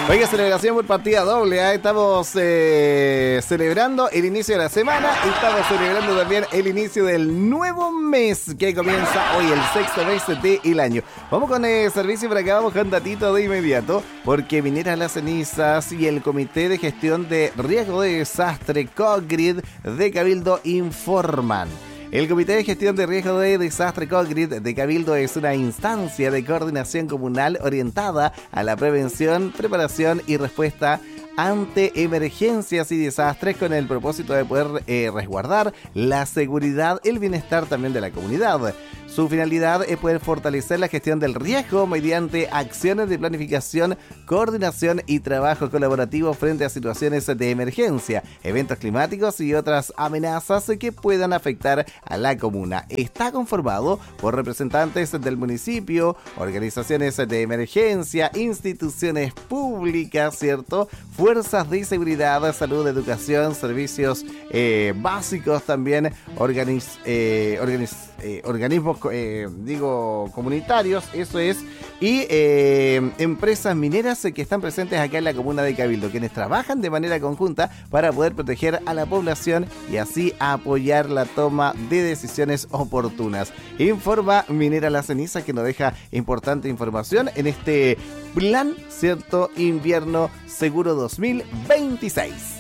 Oiga, celebración por partida doble, ¿eh? Estamos celebrando el inicio de la semana y estamos celebrando también el inicio del nuevo mes que comienza hoy, el sexto mes del año. Vamos con el servicio por acá, vamos con datito de inmediato, porque Minera Las Cenizas y el Comité de Gestión de Riesgo de Desastre, COGRID, de Cabildo informan. El Comité de Gestión de Riesgo de Desastre COGRID de Cabildo es una instancia de coordinación comunal orientada a la prevención, preparación y respuesta ante emergencias y desastres con el propósito de poder resguardar la seguridad, el bienestar también de la comunidad. Su finalidad es poder fortalecer la gestión del riesgo mediante acciones de planificación, coordinación y trabajo colaborativo frente a situaciones de emergencia, eventos climáticos y otras amenazas que puedan afectar a la comuna. Está conformado por representantes del municipio, organizaciones de emergencia, instituciones públicas, ¿cierto?, fuerzas de seguridad, salud, educación, servicios básicos también, organismos comunitarios, eso es, y empresas mineras que están presentes acá en la comuna de Cabildo, quienes trabajan de manera conjunta para poder proteger a la población y así apoyar la toma de decisiones oportunas. Informa Minera Las Cenizas, que nos deja importante información en este plan, ¿cierto?, invierno seguro 2026.